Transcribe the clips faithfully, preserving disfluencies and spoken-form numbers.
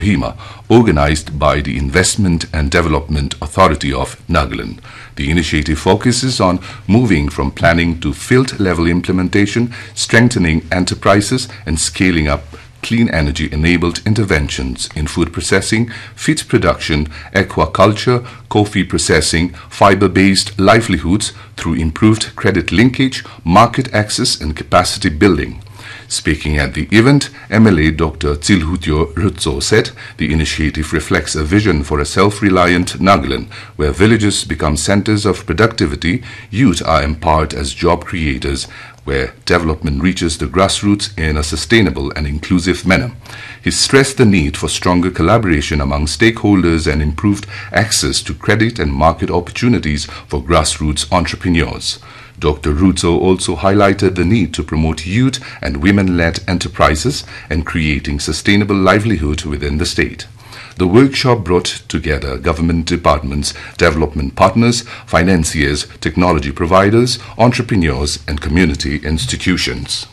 Kohima, organized by the Investment and Development Authority of Nagaland. The initiative focuses on moving from planning to field-level implementation, strengthening enterprises, and scaling up clean energy-enabled interventions in food processing, feed production, aquaculture, coffee processing, fiber-based livelihoods through improved credit linkage, market access, and capacity building. Speaking at the event, M L A Doctor Tsilhutyo Rutso said the initiative reflects a vision for a self-reliant Nagaland, where villages become centers of productivity, youth are empowered as job creators, where development reaches the grassroots in a sustainable and inclusive manner. He stressed the need for stronger collaboration among stakeholders and improved access to credit and market opportunities for grassroots entrepreneurs. Doctor Rutso also highlighted the need to promote youth and women-led enterprises and creating sustainable livelihood within the state. The workshop brought together government departments, development partners, financiers, technology providers, entrepreneurs, and community institutions.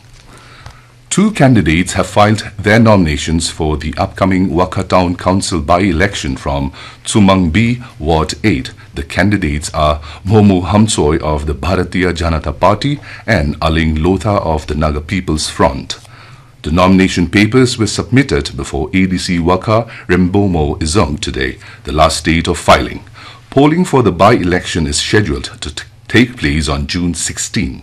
Two candidates have filed their nominations for the upcoming Waka Town Council by-election from Tsumang B, Ward eight. The candidates are Momo Hamtsoi of the Bharatiya Janata Party and Aling Lotha of the Naga People's Front. The nomination papers were submitted before A D C Waka Rembomo Izong today, the last date of filing. Polling for the by-election is scheduled to t- take place on June sixteenth.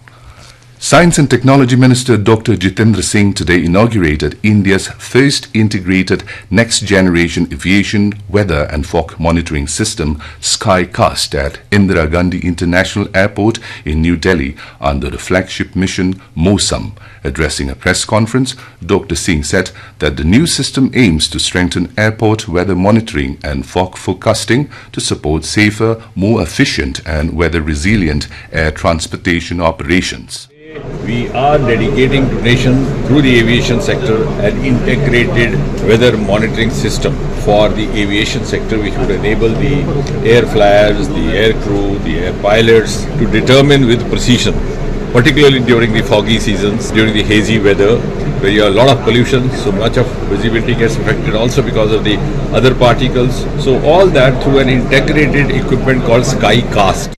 Science and Technology Minister Doctor Jitendra Singh today inaugurated India's first integrated next-generation aviation, weather and fog monitoring system, SkyCast, at Indira Gandhi International Airport in New Delhi under the flagship mission MOSAM. Addressing a press conference, Doctor Singh said that the new system aims to strengthen airport weather monitoring and fog forecasting to support safer, more efficient and weather-resilient air transportation operations. We are dedicating to nation through the aviation sector an integrated weather monitoring system for the aviation sector, which would enable the air flyers, the air crew, the air pilots to determine with precision, particularly during the foggy seasons, during the hazy weather, where you have a lot of pollution, so much of visibility gets affected also because of the other particles. So all that through an integrated equipment called SkyCast.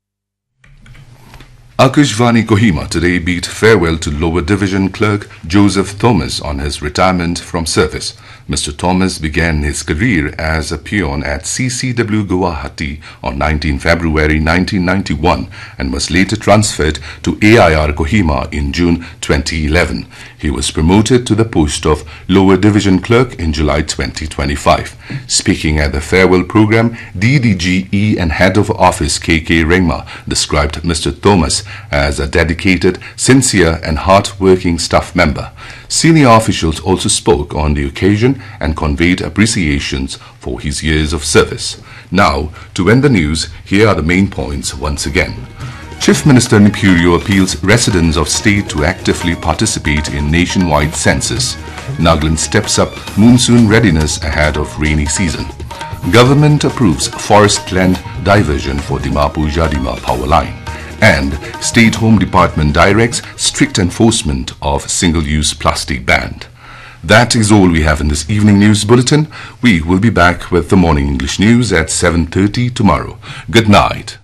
Akashvani Kohima today bid farewell to Lower Division Clerk Joseph Thomas on his retirement from service. Mister Thomas began his career as a peon at C C W Guwahati on nineteenth February nineteen ninety-one and was later transferred to A I R Kohima in June twenty eleven. He was promoted to the post of Lower Division Clerk in July twenty twenty-five. Speaking at the farewell program, D D G E and Head of Office K K Rengma described Mister Thomas as a dedicated, sincere and hard-working staff member. Senior officials also spoke on the occasion and conveyed appreciations for his years of service. Now, to end the news, here are the main points once again. Chief Minister Nipurio appeals residents of state to actively participate in nationwide census. Nagaland steps up monsoon readiness ahead of rainy season. Government approves forest land diversion for Dimapur-Jadima power line. And State Home Department directs strict enforcement of single-use plastic ban. That is all we have in this evening news bulletin. We will be back with the morning English news at seven thirty tomorrow. Good night.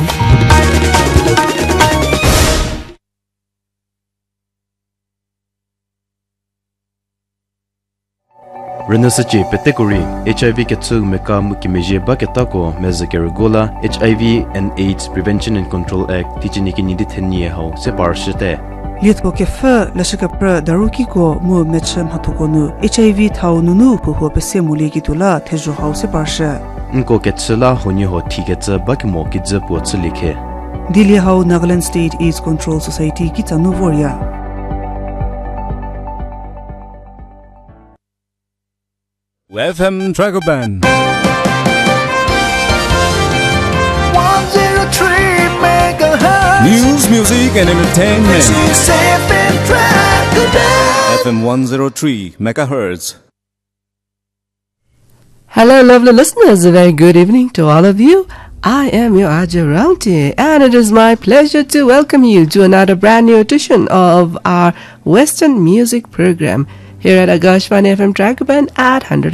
Renasachi Petekuri, H I V Ketsu Meka Mukimeje Baketako, Mezakeragola, H I V and AIDS Prevention and Control Act, Tichiniki Niditenia Ho, Separshete. Lietko Kefe, Lashakapra, Darukiko, Mu Mechem Hatokonu, H I V Taununu, Puho Pesemulekitula, Tejo House Separshe. Nko Ketsela, Honyo Tigetza, Bakimo Kidza Potselike. Dilia How Nagaland State AIDS Control Society, Kitanu Voria. F M Dragoban one oh three megahertz. News, music and entertainment. This is F M Dragoban. F M one oh three megahertz. Hello lovely listeners, a very good evening to all of you. I am your Ajay Raunti, and it is my pleasure to welcome you to another brand new edition of our Western music program here at Agashvani F M Dragoban at one hundred